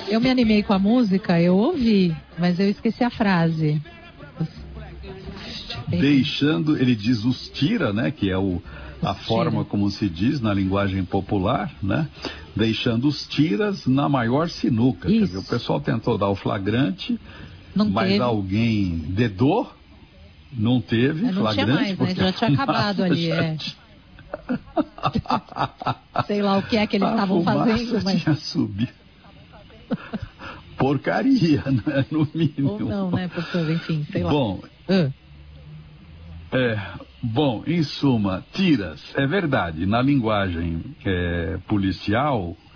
Eu me animei com a música, eu ouvi, mas eu esqueci a frase. Deixando, ele diz os tira, né? Que é a forma como se diz na linguagem popular, né? Deixando os tiras na maior sinuca. Quer dizer, o pessoal tentou dar o flagrante, mas teve. Alguém dedou, não teve não flagrante. Tinha mais, né? Já tinha acabado ali, Sei lá o que é que eles estavam fazendo, mas... tinha subido. Porcaria, né? No mínimo. Ou não, né, professor? Enfim, sei lá. Bom, em suma, tiras, é verdade, na linguagem policial,